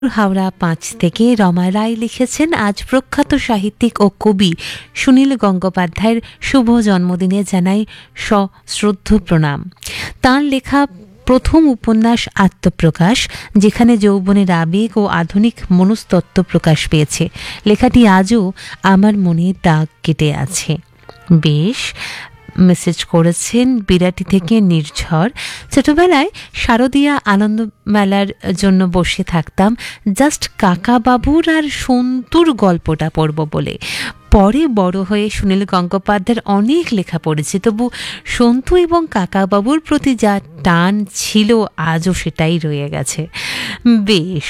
হাওড়া 5 থেকে রমা রায় লিখেছেন, আজ প্রখ্যাত সাহিত্যিক ও কবি সুনীল গঙ্গোপাধ্যায়ের শুভ জন্মদিনে জানাই সশ্রদ্ধ প্রণাম। তাঁর লেখা প্রথম উপন্যাস আত্মপ্রকাশ, যেখানে যৌবনের আবেগ ও আধুনিক মনস্তত্ত্ব প্রকাশ পেয়েছে, লেখাটি আজও আমার মনে দাগ কেটে আছে। বেশ, মেসেজ করেছেন বিরাটি থেকে নির্ঝর। ছোটবেলায় শারদীয়া আনন্দ মেলার জন্য বসে থাকতাম জাস্ট কাকা বাবুর আর সন্তুর গল্পটা পড়ব বলে। পরে বড় হয়ে সুনীল গঙ্গোপাধ্যায়ের অনেক লেখা পড়েছি, তবু সন্তু এবং কাকাবাবুর প্রতি যা টান ছিল আজও সেটাই রয়ে গেছে। বেশ,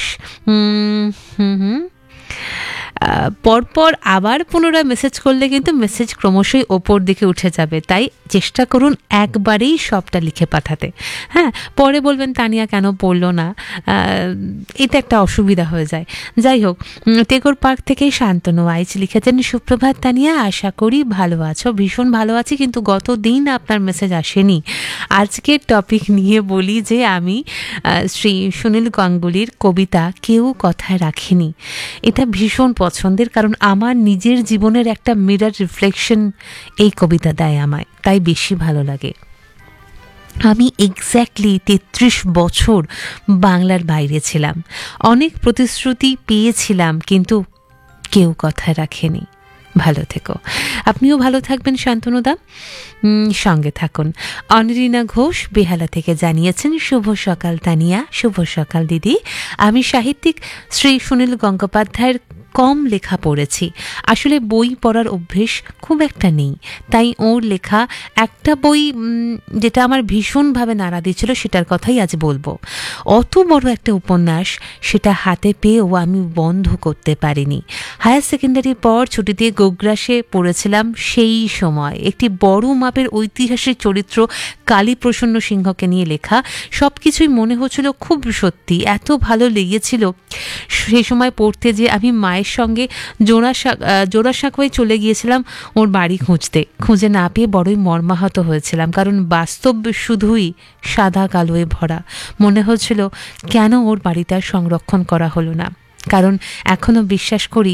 পরপর আবার পুনরায় মেসেজ করলে কিন্তু মেসেজ ক্রমশই ওপর দিকে উঠে যাবে, তাই চেষ্টা করুন একবারেই সবটা লিখে পাঠাতে। হ্যাঁ, পরে বলবেন তানিয়া কেন পড়লো না, এটা একটা অসুবিধা হয়ে যায়। যাই হোক, টেগোর পার্ক থেকে শান্তনু আইচ লিখেছেন, সুপ্রভাত তানিয়া, আশা করি ভালো আছো। ভীষণ ভালো আছি, কিন্তু গত দিন আপনার মেসেজ আসেনি। আজকের টপিক নিয়ে বলি যে আমি শ্রী সুনীল গাঙ্গুলির কবিতা কেউ কথায় রাখিনি, এটা ভীষণ পছন্দের, কারণ আমার নিজের জীবনের একটা মিরর রিফ্লেকশন এই কবিতা দেয় আমায়, তাই বেশি ভালো লাগে। আমি এক্স্যাক্টলি 33 বছর বাংলার বাইরে ছিলাম, অনেক প্রতিশ্রুতি পেয়েছিলাম, কিন্তু কেউ কথায় রাখেনি। ভালো থেকো। আপনিও ভালো থাকবেন শান্তনুদা, সঙ্গে থাকুন। অনিরিনা ঘোষ বেহালা থেকে জানিয়েছেন, শুভ সকাল তানিয়া। শুভ সকাল দিদি। আমি সাহিত্যিক শ্রী সুনীল গঙ্গোপাধ্যায়ের কম লেখা পড়েছি, আসলে বই পড়ার অভ্যেস খুব একটা নেই, তাই ওর লেখা একটা বই যেটা আমার ভীষণভাবে নাড়া দিয়েছিল সেটার কথাই আজ বলবো। অত বড় একটা উপন্যাস, সেটা হাতে পেয়েও আমি বন্ধ করতে পারিনি। হায়ার সেকেন্ডারির পর ছুটিতে গোগ্রাসে পড়েছিলাম, সেই সময় একটি বড় মাপের ঐতিহাসিক চরিত্র কালীপ্রসন্ন সিংহকে নিয়ে লেখা, সব কিছুই মনে হচ্ছিল খুব সত্যি, এত ভালো লেগেছিল। সেই সময় পড়তে যে আমি মায়ের সঙ্গে জোড়াসাঁক হয়ে চলে গিয়েছিলাম ওর বাড়ি খুঁজে না পেয়ে বড়ই মর্মাহত হয়েছিলাম, কারণ বাস্তব শুধুই সাদা কালোয় ভরা। মনে হচ্ছিল কেন ওর বাড়িটা সংরক্ষণ করা হলো না, কারণ এখনো বিশ্বাস করি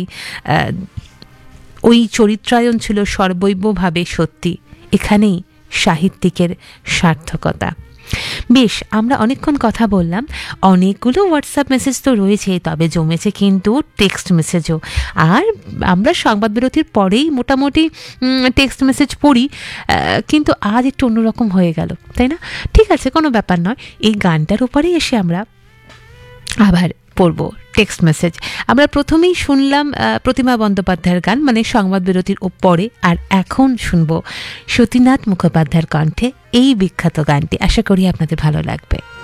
ওই চরিত্রায়ন ছিল সর্বৈবভাবে সত্যি। এখানেই সাহিত্যিকের সার্থকতা। বেশ, আমরা অনেকক্ষণ কথা বললাম, অনেকগুলো হোয়াটসঅ্যাপ মেসেজ তো রয়েছে, তবে জমেছে কিন্তু টেক্সট মেসেজও। আর আমরা সংবাদ বিরতির পরেই মোটামুটি টেক্সট মেসেজ পড়ি, কিন্তু আজ একটু অন্যরকম হয়ে গেল, তাই না? ঠিক আছে, কোনো ব্যাপার নয়। এই গানটার উপরেই এসে আমরা আবার পড়ব টেক্সট মেসেজ। আমরা প্রথমেই শুনলাম প্রতিমা বন্দ্যোপাধ্যায়ের গান, মানে সংবাদ বিরতির পরে, আর এখন শুনব সতীনাথ মুখোপাধ্যায়ের কণ্ঠে এই বিখ্যাত গানটি। আশা করি আপনাদের ভালো লাগবে।